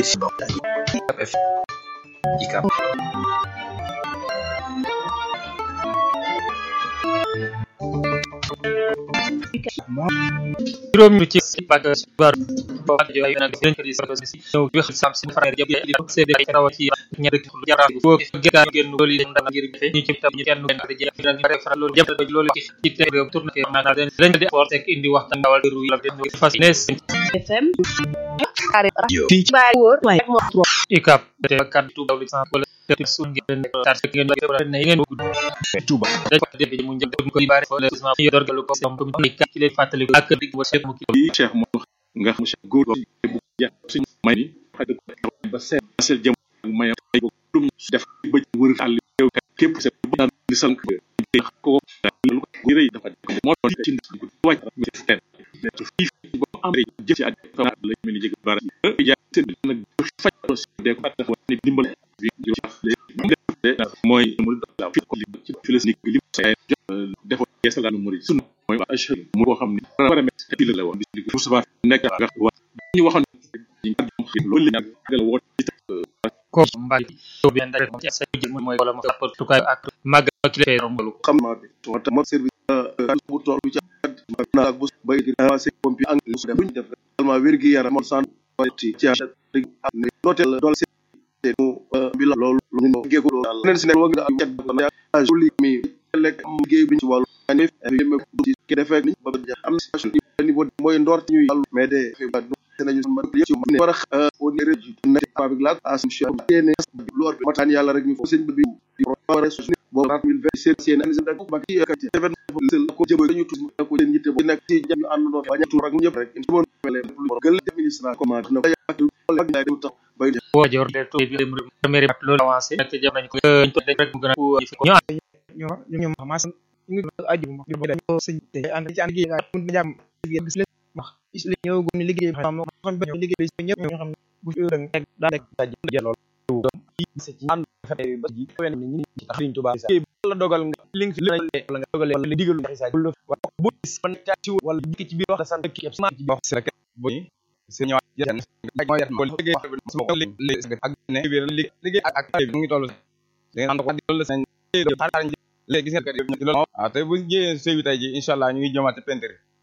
ICAP. juróom ñu ci bak bar ak yo ay nak den kadi so ci ñew wax sam ci fara jëm li ko sédé ay taw ci ñe rek lu jara ko gëta genn loli ndam ngir bi ñu ci tam ñu kenn ben di jëm ñu rek fara lolu jëm lolu ci té rew tourné ke na den di sport ak indi waxtan dawal ru la den fas nes FM ci bari wor way mo ICAP te kaddu dawli sans wala te sun ngeen tar ngeen ne ngeen gudd Touba da ko def mu ñëm ko bari fo les ma yo dorgalu ko som ko mi ka ci leen fatali ak dig bo cheikh mu ki cheikh mo nga xam cheikh goor bu ja suñu may ni xad ba sel jëm may ko dum def ba wër all yow képp sa bu daan di sank ko lu ko reey dafa mo ci wacc mi ten fi bo am rek jëf ci ak la mi jëg bara ja sen nak faj de ko dafa ni dimbal mooy mu la fi ko ci philosophe li defo yeesal murid sun mooy ashhadu mu ko xam ni wara met fi la won di Mustafa nek nga wax ñu waxon loolu la gal wo ko mbali to bi ndare mo ci sa jël mooy wala mo portu kay ak mag ci lay rombalu xam ma bi mo service bu tollu ci na ak bu bay di avancé pompier ang lu def buñ def tellement wérgi yaram mo sant ci am ne l'hôtel dol bi la loolu ñu géego loolu leen ci nek wo nga am ya joli mi lek am liggéey buñ ci walu def ki defé ni ba am niveau moy ndor ci ñuy mais de nañu ci wara au niveau na avec la assumption yene lor bi matan yalla rek ñu fo señ bi wara bo 2020 seen analyse da ko bakki événement ko jëbo ñu tus ko leen yitte bu nek ci jëm ñu and do baña tour ak ñëpp rek ci mon gël ministre commande na ak du tax bay wo jor de to bi premier lo avancé ak jëm nañ ko dañ rek mu gëna ñu ñu xamas ñu aju mo di dañu señ té and ci and gi nga mu jam gis leen wax isli ñew gu ni liggéey xam mo xam ba liggéey bi ñëpp ñu xam bu fi da tek da tek da lool ci and fa ba ji wen ni ci tax Serigne Touba la dogal nga link ci la nga dogal la digalu xissa bu ban ci wala ñi ci biir wax sant ki ci wax ci rek bu ni seen ñëwaat yeen mo yeen ko liggéey ak ne liggéey ak mu ngi tollu ngeen and ko loolu la léegi gis nga loolu tay bu jëyee sëy bi tay ji inshallah ñu ngi jëmaat peinture